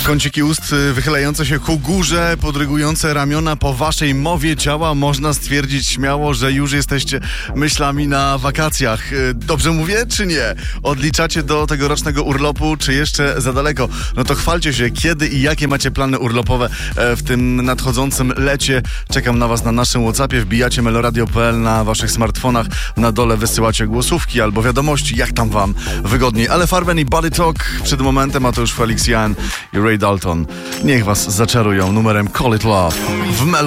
Kąciki ust wychylające się ku górze, podrygujące ramiona po waszej mowie ciała. Można stwierdzić śmiało, że już jesteście myślami na wakacjach. Dobrze mówię, czy nie? Odliczacie do tegorocznego urlopu, czy jeszcze za daleko? No to chwalcie się, kiedy i jakie macie plany urlopowe w tym nadchodzącym lecie. Czekam na was na naszym WhatsAppie. Wbijacie meloradio.pl na waszych smartfonach. Na dole wysyłacie głosówki albo wiadomości, jak tam wam wygodniej. Ale Farben i Body Talk przed momentem, a to już Felix Jan i Ray Dalton. Niech was zaczarują numerem Call It Love w Melo.